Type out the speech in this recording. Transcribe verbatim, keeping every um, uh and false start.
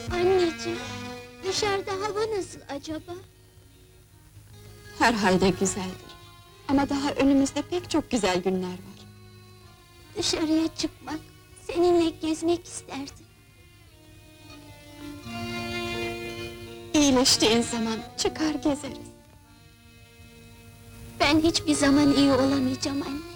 Anneciğim, dışarıda hava nasıl acaba? Herhalde güzeldir. Ama daha önümüzde pek çok güzel günler var. Dışarıya çıkmak, seninle gezmek isterdim. İyileştiğin zaman çıkar gezeriz. Ben hiçbir zaman iyi olamayacağım anne.